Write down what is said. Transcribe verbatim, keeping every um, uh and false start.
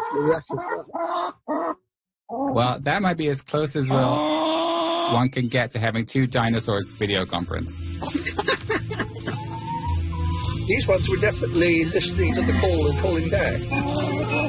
the reaction to that. Well, that might be as close as will one can get to having two dinosaurs video conference. These ones were definitely listening to the call and calling back.